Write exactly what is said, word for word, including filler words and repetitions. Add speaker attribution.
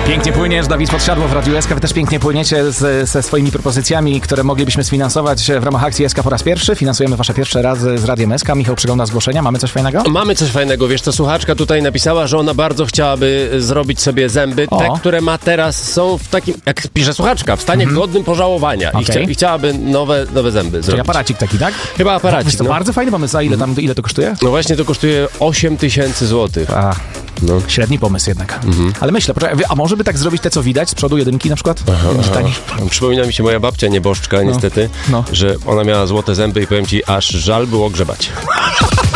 Speaker 1: Pięknie płyniesz, Dawid Podsiadło w Radiu S K. Wy też pięknie płyniecie z, ze swoimi propozycjami, które moglibyśmy sfinansować w ramach akcji S K po raz pierwszy. Finansujemy wasze pierwsze razy z Radiem S K. Michał przygląda zgłoszenia. Mamy coś fajnego?
Speaker 2: Mamy coś fajnego. Wiesz, to słuchaczka tutaj napisała, że ona bardzo chciałaby zrobić sobie zęby.
Speaker 1: O.
Speaker 2: Te, które ma teraz, są w takim, jak pisze słuchaczka, w stanie
Speaker 1: Mhm.
Speaker 2: godnym pożałowania. I,
Speaker 1: Okej.
Speaker 2: chcia, I chciałaby nowe, nowe zęby
Speaker 1: Czyli
Speaker 2: zrobić.
Speaker 1: aparacik taki, tak?
Speaker 2: Chyba aparacik,
Speaker 1: Wiesz, to
Speaker 2: no.
Speaker 1: bardzo fajny pomysł. A ile tam, ile to kosztuje?
Speaker 2: No właśnie, to kosztuje osiem tysięcy złotych.
Speaker 1: A,
Speaker 2: No.
Speaker 1: średni pomysł jednak. Ale myślę, poczekaj, a może by tak zrobić te, co widać z przodu jedynki na przykład? Będzie taniej.
Speaker 2: Przypomina mi się moja babcia nieboszczka, niestety,
Speaker 1: no.
Speaker 2: że ona miała złote zęby i powiem ci, aż żal było grzebać.